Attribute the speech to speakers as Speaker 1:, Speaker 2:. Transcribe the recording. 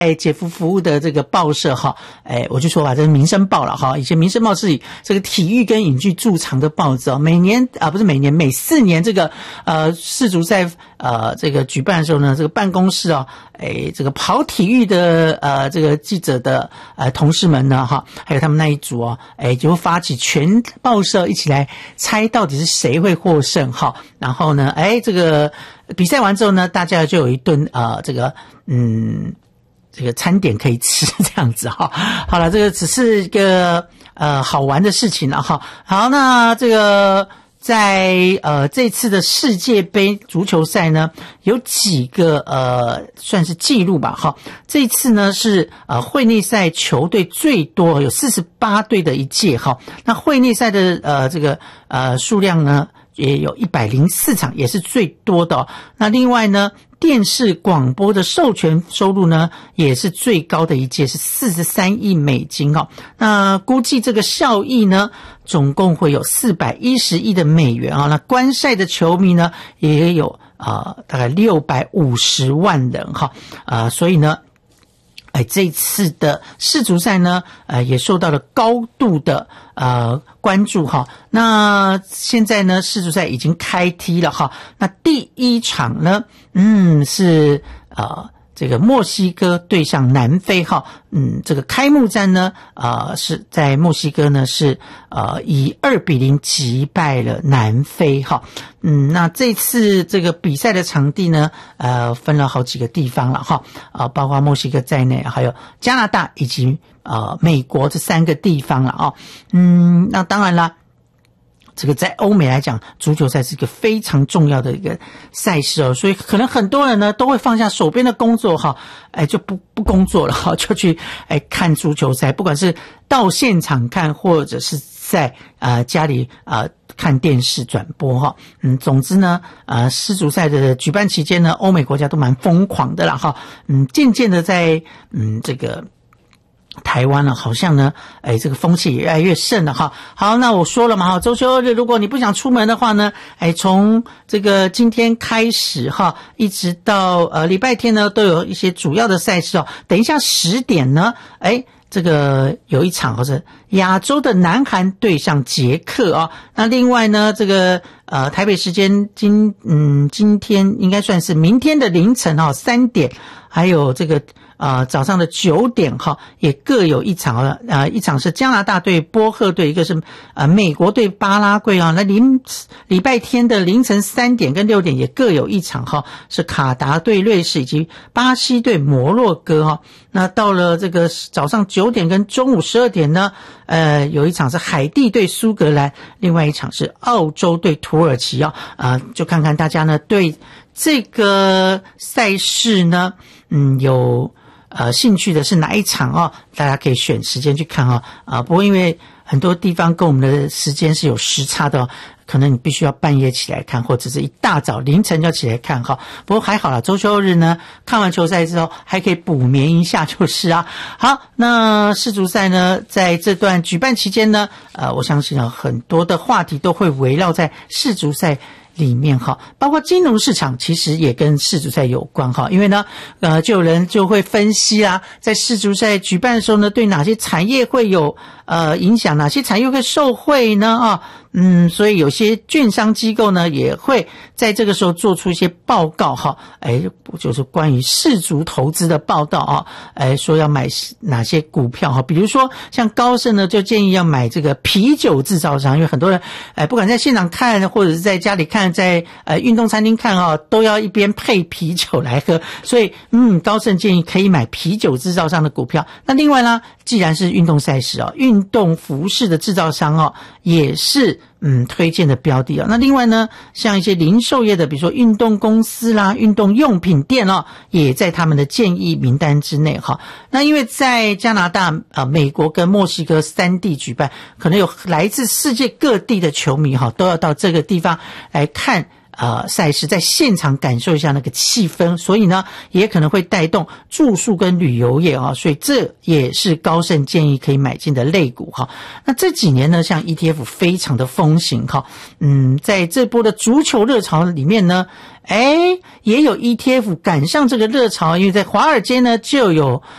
Speaker 1: 姐夫服务的这个报社哈，我就说吧，这是民生报了哈。以前民生报是以这个体育跟影剧著长的报纸哦，每4年这个世足赛这个举办的时候呢，这个办公室哦，这个跑体育的这个记者的同事们呢哈，还有他们那一组哦，就发起全报社一起来猜到底是谁会获胜哈。然后呢，这个比赛完之后呢，大家就有一顿这个餐点可以吃这样子哈。好了，这个只是一个好玩的事情了哈。好，那这个在这次的世界杯足球赛呢，有几个算是记录吧哈。这次呢是会内赛球队最多，有48队的一届哈。那会内赛的这个数量呢也有104场，也是最多的哦。那另外呢，电视广播的授权收入呢，也是最高的一届，是43亿美金哦。那估计这个效益呢，总共会有410亿的美元啊。那观赛的球迷呢，也有大概650万人哈。所以呢，这次的世足赛呢，也受到了高度的关注哈。那现在呢，世足赛已经开踢了哈。那第一场呢，是这个墨西哥对上南非哈。这个开幕战呢，是在墨西哥呢是以2-0击败了南非哈。那这次这个比赛的场地呢，分了好几个地方了哈。包括墨西哥在内，还有加拿大以及美国这3个地方了哦。那当然啦，这个在欧美来讲，足球赛是一个非常重要的一个赛事哦，所以可能很多人呢都会放下手边的工作哈，就不工作了哈，就去看足球赛，不管是到现场看，或者是在家里看电视转播哈。总之呢，世足赛的举办期间呢，欧美国家都蛮疯狂的啦哈。渐渐的在这个台湾呢，好像呢，这个风气也越来越盛了哈。好，那我说了嘛哈，周休日如果你不想出门的话呢，从这个今天开始哈，一直到礼拜天呢，都有一些主要的赛事哦。等一下10点呢，这个有一场或者亚洲的南韩对上捷克哦。那另外呢，这个台北时间今天应该算是明天的凌晨3点，还有这个早上的9点哈，也各有一场了。一场是加拿大对波赫队，一个是美国对巴拉圭啊。那礼拜天的凌晨3点跟6点也各有一场哈，是卡达对瑞士以及巴西对摩洛哥哈。那到了这个早上9点跟中午12点呢，有一场是海地对苏格兰，另外一场是澳洲对土耳其啊。就看看大家呢对这个赛事呢，有兴趣的是哪一场哦？大家可以选时间去看哦。不过因为很多地方跟我们的时间是有时差的哦，可能你必须要半夜起来看，或者是一大早凌晨就起来看哈。不过还好啦，周休日呢，看完球赛之后还可以补眠一下就是啊。好，那世足赛呢，在这段举办期间呢，我相信很多的话题都会围绕在世足赛里面哈，包括金融市场其实也跟世足赛有关哈，因为呢，就有人就会分析啦，在世足赛举办的时候呢，对哪些产业会有影响，哪些产业会受惠呢所以有些券商机构呢也会在这个时候做出一些报告哈，就是关于世足投资的报道说要买哪些股票哈，比如说像高盛呢就建议要买这个啤酒制造商，因为很多人不管在现场看或者是在家里看，在运动餐厅看都要一边配啤酒来喝，所以高盛建议可以买啤酒制造商的股票。那另外呢，既然是运动赛事运动服饰的制造商也是推荐的标的那另外呢，像一些零售业的，比如说运动公司啦、运动用品店也在他们的建议名单之内那因为在加拿大、美国跟墨西哥3地举办，可能有来自世界各地的球迷都要到这个地方来看赛事，在现场感受一下那个气氛，所以呢也可能会带动住宿跟旅游业啊，所以这也是高盛建议可以买进的类股哈。那这几年呢，像 ETF 非常的风行哈，在这波的足球热潮里面呢，也有 ETF 赶上这个热潮，因为在华尔街呢就有